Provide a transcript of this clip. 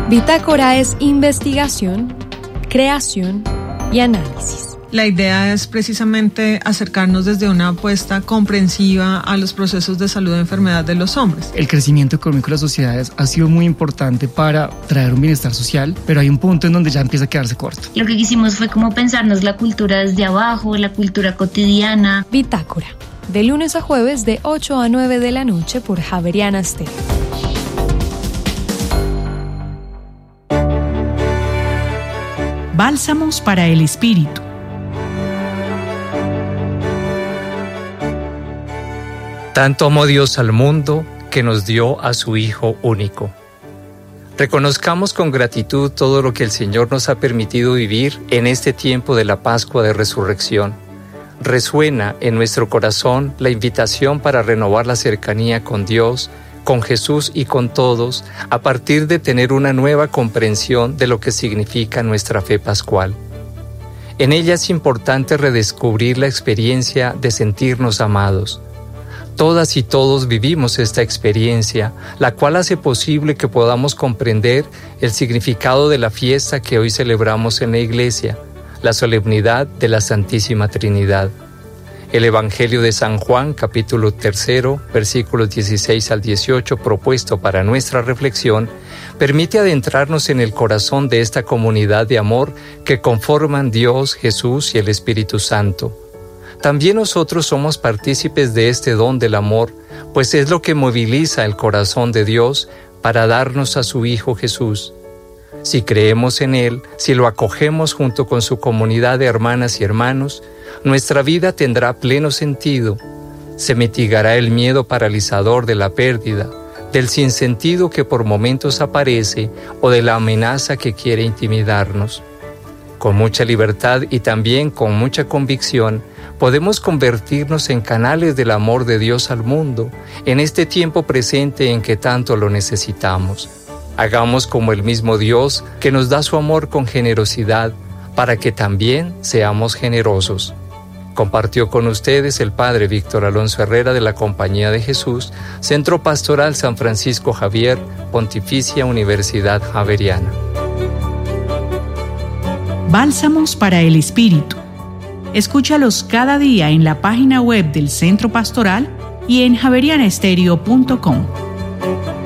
Bitácora es investigación, creación y análisis. La idea es precisamente acercarnos desde una apuesta comprensiva a los procesos de salud y enfermedad de los hombres. El crecimiento económico de las sociedades ha sido muy importante para traer un bienestar social, pero hay un punto en donde ya empieza a quedarse corto. Lo que quisimos fue como pensarnos la cultura desde abajo, la cultura cotidiana. Bitácora, de lunes a jueves de 8 a 9 de la noche por Javeriana Stereo. Bálsamos para el espíritu. Tanto amó Dios al mundo que nos dio a su Hijo único. Reconozcamos con gratitud todo lo que el Señor nos ha permitido vivir en este tiempo de la Pascua de Resurrección. Resuena en nuestro corazón la invitación para renovar la cercanía con Dios, con Jesús y con todos, a partir de tener una nueva comprensión de lo que significa nuestra fe pascual. En ella es importante redescubrir la experiencia de sentirnos amados. Todas y todos vivimos esta experiencia, la cual hace posible que podamos comprender el significado de la fiesta que hoy celebramos en la Iglesia, la solemnidad de la Santísima Trinidad. El Evangelio de San Juan, capítulo 3, versículos 16 al 18, propuesto para nuestra reflexión, permite adentrarnos en el corazón de esta comunidad de amor que conforman Dios, Jesús y el Espíritu Santo. También nosotros somos partícipes de este don del amor, pues es lo que moviliza el corazón de Dios para darnos a su Hijo Jesús. Si creemos en Él, si lo acogemos junto con su comunidad de hermanas y hermanos, nuestra vida tendrá pleno sentido. Se mitigará el miedo paralizador de la pérdida, del sinsentido que por momentos aparece o de la amenaza que quiere intimidarnos. Con mucha libertad y también con mucha convicción, podemos convertirnos en canales del amor de Dios al mundo, en este tiempo presente en que tanto lo necesitamos. Hagamos como el mismo Dios que nos da su amor con generosidad, para que también seamos generosos. Compartió con ustedes el Padre Víctor Alonso Herrera de la Compañía de Jesús, Centro Pastoral San Francisco Javier, Pontificia Universidad Javeriana. Bálsamos para el espíritu. Escúchalos cada día en la página web del Centro Pastoral y en javerianastereo.com.